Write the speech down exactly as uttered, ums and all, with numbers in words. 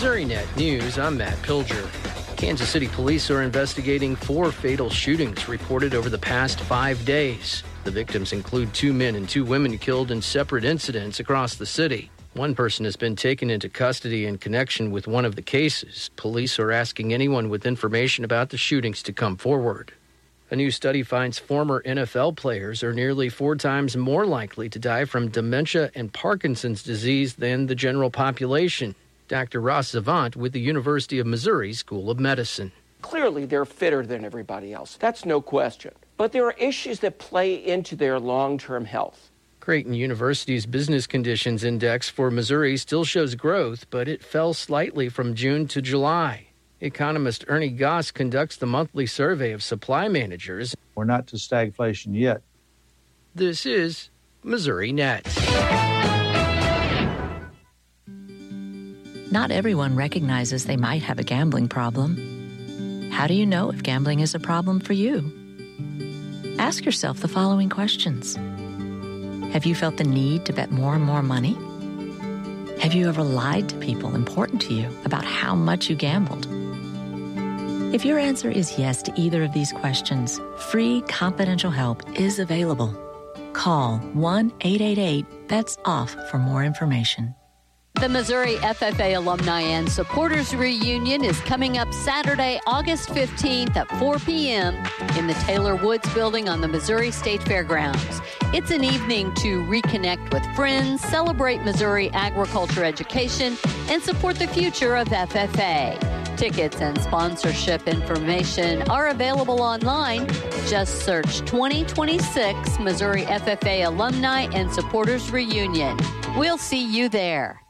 MissouriNet News, I'm Matt Pilger. Kansas City police are investigating four fatal shootings reported over the past five days. The victims include two men and two women killed in separate incidents across the city. One person has been taken into custody in connection with one of the cases. Police are asking anyone with information about the shootings to come forward. A new study finds former N F L players are nearly four times more likely to die from dementia and Parkinson's disease than the general population. Doctor Ross Savant with the University of Missouri School of Medicine. Clearly, they're fitter than everybody else. That's no question. But there are issues that play into their long-term health. Creighton University's Business Conditions Index for Missouri still shows growth, but it fell slightly from June to July. Economist Ernie Goss conducts the monthly survey of supply managers. We're not to stagflation yet. This is MissouriNet. Not everyone recognizes they might have a gambling problem. How do you know if gambling is a problem for you? Ask yourself the following questions. Have you felt the need to bet more and more money? Have you ever lied to people important to you about how much you gambled? If your answer is yes to either of these questions, free confidential help is available. Call one eight eight eight, B E T S off for more information. The Missouri F F A Alumni and Supporters Reunion is coming up Saturday, August fifteenth at four p.m. in the Taylor Woods Building on the Missouri State Fairgrounds. It's an evening to reconnect with friends, celebrate Missouri agriculture education, and support the future of F F A. Tickets and sponsorship information are available online. Just search twenty twenty-six Missouri F F A Alumni and Supporters Reunion. We'll see you there.